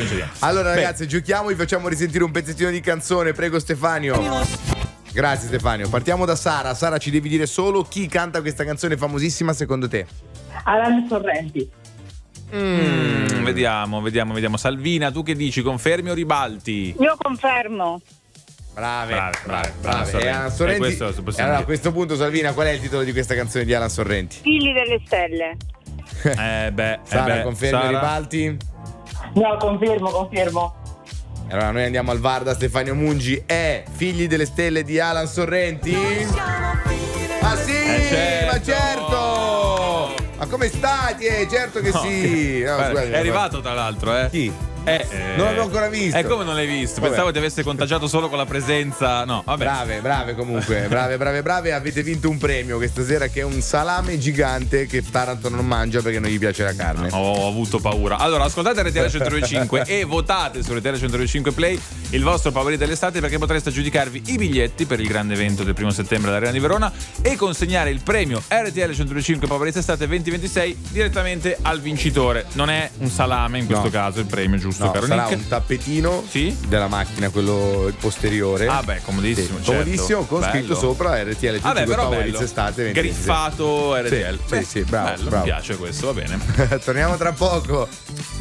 succediamo. Allora ragazzi, giochiamo, vi facciamo risentire un pezzettino di canzone, prego Stefano. Grazie Stefano. Partiamo da Sara. Sara, ci devi dire solo chi canta questa canzone famosissima secondo te. Alan Sorrenti. Vediamo. Salvina, tu che dici? Confermi o ribalti? Io confermo. Brave. Alan Sorrenti. Alan Sorrenti. Questo lo possiamo Allora, a dire. questo punto Salvina, qual è il titolo di questa canzone di Alan Sorrenti? Figli delle stelle. Sara, confermi o Sara? ribalti? No, confermo. Allora noi andiamo al VAR da Stefano Mungi. È Figli delle stelle di Alan Sorrenti? Ah sì, certo. ma certo! Ma come stati? Certo che sì. No, Guarda, scusate, è arrivato tra l'altro, Chi? Non l'avevo ancora visto. Come non l'hai visto? Vabbè. Pensavo ti avesse contagiato solo con la presenza. No, vabbè. Brave comunque. Brave. Avete vinto un premio questa sera che è un salame gigante che Taranto non mangia perché non gli piace la carne. Ho avuto paura. Allora, ascoltate RTL 105 e votate su RTL 105 Play il vostro favorito dell'estate, perché potreste aggiudicarvi i biglietti per il grande evento del 1 settembre all'Arena di Verona e consegnare il premio RTL 105 favorito estate 2026 direttamente al vincitore. Non è un salame in questo caso il premio, giusto? Caro sarà Nick? un tappetino della macchina, quello posteriore. Ah beh, comodissimo, sì, certo. comodissimo, con Bello. scritto sopra RTL 105 però favorito bello. estate 2026. Griffato RTL. Sì, bravo. Mi piace questo, va bene. Torniamo tra poco.